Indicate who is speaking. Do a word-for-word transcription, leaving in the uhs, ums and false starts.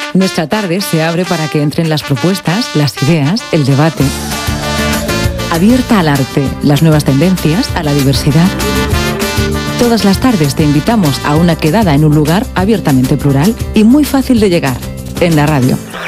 Speaker 1: Nuestra tarde se abre para que entren las propuestas, las ideas, el debate. Abierta al arte, las nuevas tendencias, a la diversidad. Todas las tardes te invitamos a una quedada en un lugar abiertamente plural y muy fácil de llegar, en la radio.